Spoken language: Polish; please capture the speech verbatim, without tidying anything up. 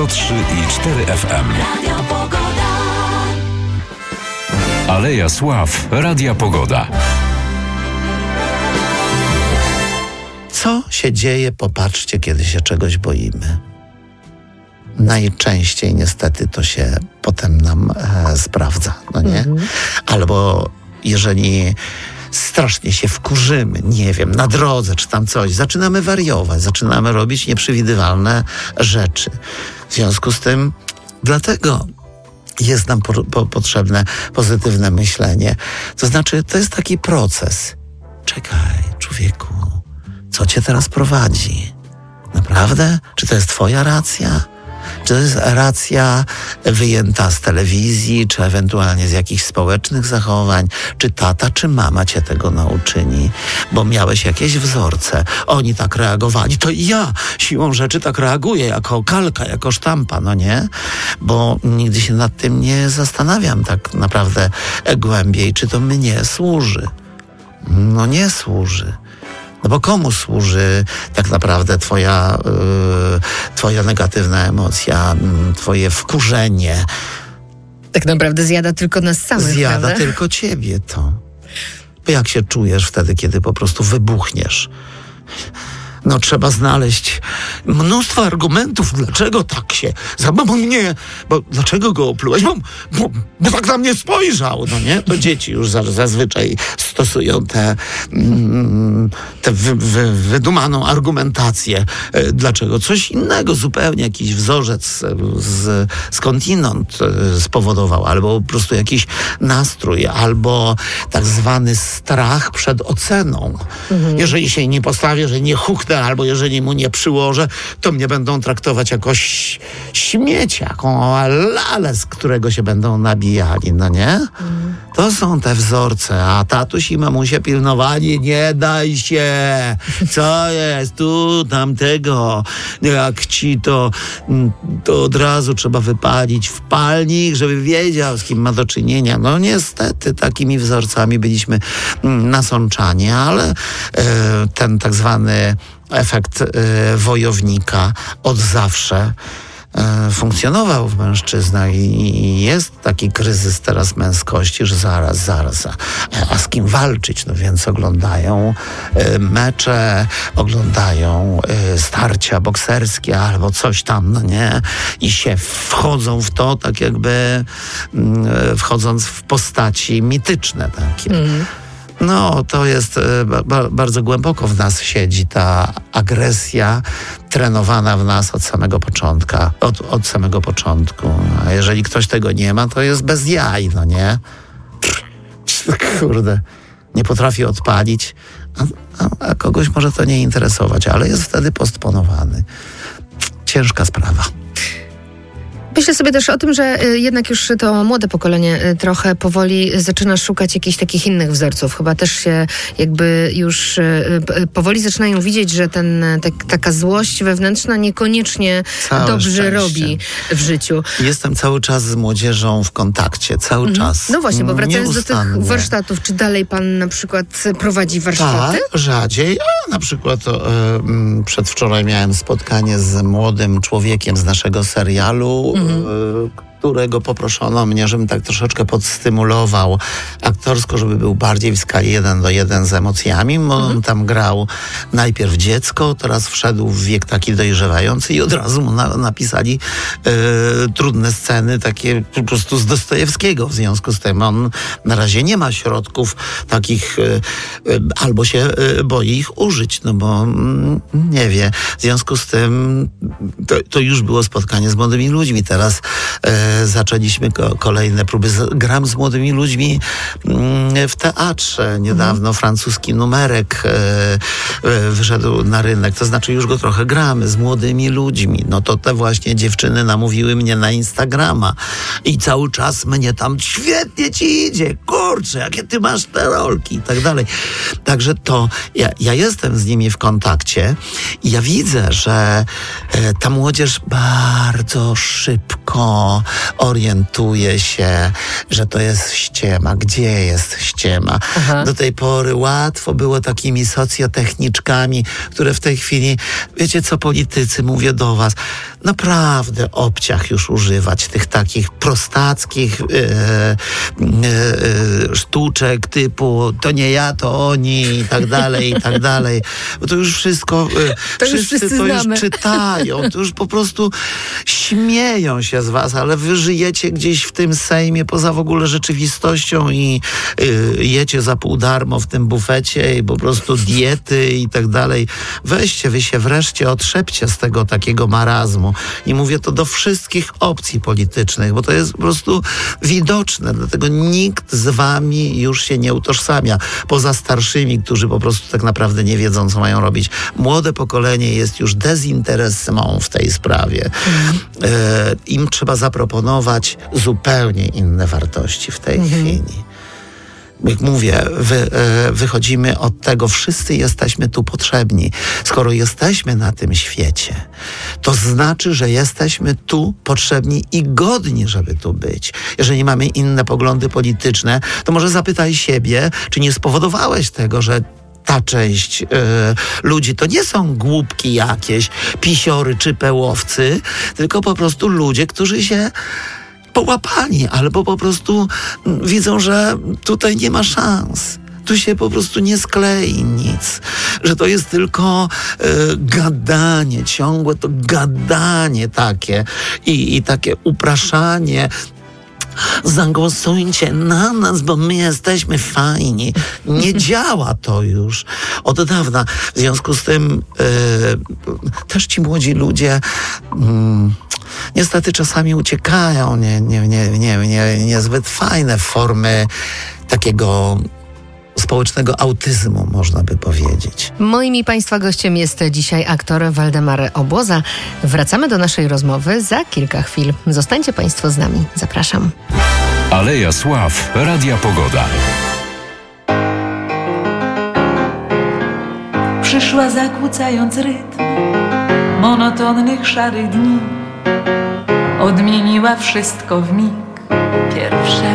sto trzy i cztery F M. Aleja Sław, Radia Pogoda. Co się dzieje, popatrzcie, kiedy się czegoś boimy. Najczęściej niestety to się potem nam e, sprawdza, no nie? Mhm. Albo jeżeli strasznie się wkurzymy, nie wiem, na drodze czy tam coś, zaczynamy wariować, zaczynamy robić nieprzewidywalne rzeczy. W związku z tym, dlatego jest nam po, po, potrzebne pozytywne myślenie. To znaczy, to jest taki proces. Czekaj, człowieku, co cię teraz prowadzi? Naprawdę? Czy to jest twoja racja? Czy to jest racja wyjęta z telewizji, czy ewentualnie z jakichś społecznych zachowań? Czy tata, czy mama cię tego nauczyli? Bo miałeś jakieś wzorce. Oni tak reagowali. To i ja siłą rzeczy tak reaguję, jako kalka, jako sztampa, no nie? Bo nigdy się nad tym nie zastanawiam tak naprawdę głębiej, czy to mnie służy. No nie służy. No bo komu służy tak naprawdę twoja, yy, twoja negatywna emocja, yy, twoje wkurzenie? Tak naprawdę zjada tylko nas samych, Zjada prawda? tylko ciebie to. Bo jak się czujesz wtedy, kiedy po prostu wybuchniesz? No trzeba znaleźć mnóstwo argumentów, dlaczego tak się... Bo mnie... Bo dlaczego go oplułeś? Bo, bo, bo tak na mnie spojrzał, no nie? To dzieci już zazwyczaj stosują tę mm, te wy, wy, wydumaną argumentację. Dlaczego? Coś innego zupełnie, jakiś wzorzec z, skądinąd spowodował, albo po prostu jakiś nastrój, albo tak zwany strach przed oceną. Mhm. Jeżeli się nie postawię, że nie huknę, albo jeżeli mu nie przyłożę, to mnie będą traktować jako śmiecia, jako lalę, z którego się będą nabijali, no nie? Mm. To są te wzorce, a tatuś i mamusia pilnowali, nie daj się, co jest tu, tamtego, jak ci to, to od razu trzeba wypalić w palnik, żeby wiedział, z kim ma do czynienia. No niestety, takimi wzorcami byliśmy nasączani, ale e, ten tak zwany efekt y, wojownika od zawsze y, funkcjonował w mężczyznach i, i jest taki kryzys teraz męskości, że zaraz, zaraz, a, a z kim walczyć? No więc oglądają y, mecze, oglądają y, starcia bokserskie albo coś tam, no nie? I się wchodzą w to, tak jakby y, wchodząc w postaci mityczne takie. Mm. No, to jest ba- bardzo głęboko w nas siedzi ta agresja trenowana w nas od samego początku, od, od samego początku. A jeżeli ktoś tego nie ma, to jest bez jaj, no nie? Kurde, nie potrafi odpalić, a, a, a kogoś może to nie interesować, ale jest wtedy postponowany. Ciężka sprawa. Myślę sobie też o tym, że jednak już to młode pokolenie trochę powoli zaczyna szukać jakichś takich innych wzorców. Chyba też się jakby już powoli zaczynają widzieć, że ten, tak, taka złość wewnętrzna niekoniecznie Całe dobrze szczęście. robi w życiu. Jestem cały czas z młodzieżą w kontakcie, cały mhm. czas. No właśnie, bo wracając do tych warsztatów, czy dalej pan na przykład prowadzi warsztaty? Tak, rzadziej. A na przykład e, przedwczoraj miałem spotkanie z młodym człowiekiem z naszego serialu, mhm. którego poproszono mnie, żebym tak troszeczkę podstymulował aktorsko, żeby był bardziej w skali jeden do jeden z emocjami. On mhm. tam grał najpierw dziecko, teraz wszedł w wiek taki dojrzewający i od razu mu na, napisali e, trudne sceny, takie po prostu z Dostojewskiego. W związku z tym on na razie nie ma środków takich, e, e, albo się e, boi ich użyć, no bo mm, nie wie. W związku z tym to, to już było spotkanie z młodymi ludźmi. Teraz e, zaczęliśmy ko- kolejne próby. Z, gram z młodymi ludźmi mm, w teatrze. Niedawno mm. francuski numerek e, e, wyszedł na rynek. To znaczy już go trochę gramy z młodymi ludźmi. No to te właśnie dziewczyny namówiły mnie na Instagrama i cały czas mnie tam świetnie ci idzie. Kurczę, jakie ty masz te rolki i tak dalej. Także to ja, ja jestem z nimi w kontakcie i ja widzę, że e, ta młodzież bardzo szybko orientuje się, że to jest ściema. Gdzie jest ściema? Aha. Do tej pory łatwo było takimi socjotechniczkami, które w tej chwili, wiecie co, politycy, mówię do was, naprawdę obciach już używać tych takich prostackich e, e, e, sztuczek typu to nie ja, to oni i tak dalej, i tak dalej. Bo to już wszystko e, To już wszyscy wszyscy to znamy. już czytają, to już po prostu śmieją się z was, ale wy żyjecie gdzieś w tym Sejmie poza w ogóle rzeczywistością i y, jecie za pół darmo w tym bufecie i po prostu diety i tak dalej. Weźcie, wy się wreszcie otrzepcie z tego takiego marazmu. I mówię to do wszystkich opcji politycznych, bo to jest po prostu widoczne, dlatego nikt z wami już się nie utożsamia, poza starszymi, którzy po prostu tak naprawdę nie wiedzą, co mają robić. Młode pokolenie jest już dezinteresmą w tej sprawie. E, im trzeba zaproponować zupełnie inne wartości w tej Mhm. chwili. Jak mówię, wy, e, wychodzimy od tego, wszyscy jesteśmy tu potrzebni. Skoro jesteśmy na tym świecie, to znaczy, że jesteśmy tu potrzebni i godni, żeby tu być. Jeżeli mamy inne poglądy polityczne, to może zapytaj siebie, czy nie spowodowałeś tego, że ta część y, ludzi to nie są głupki jakieś, pisiory czy pełowcy, tylko po prostu ludzie, którzy się połapali, albo po prostu mm, widzą, że tutaj nie ma szans. Tu się po prostu nie sklei nic. Że to jest tylko y, gadanie, ciągłe to gadanie takie i, i takie upraszanie. Zagłosujcie na nas, bo my jesteśmy fajni. Nie działa to już od dawna. W związku z tym yy, też ci młodzi ludzie yy, niestety czasami uciekają nie, nie, nie, nie, nie, niezbyt fajne formy takiego społecznego autyzmu, można by powiedzieć. Moim i Państwa gościem jest dzisiaj aktor Waldemar Obłoza. Wracamy do naszej rozmowy za kilka chwil. Zostańcie Państwo z nami. Zapraszam. Aleja Sław, Radia Pogoda. Przyszła zakłócając rytm monotonnych szarych dni. Odmieniła wszystko w mig. Pierwsze